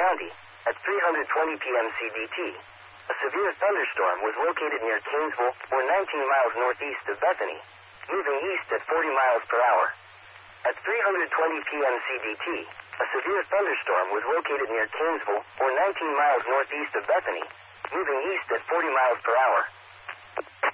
County, at 3:20 p.m. CDT, a severe thunderstorm was located near Canesville, or 19 miles northeast of Bethany, moving east at 40 miles per hour. At 3:20 p.m. CDT, a severe thunderstorm was located near Canesville, or 19 miles northeast of Bethany, moving east at 40 miles per hour.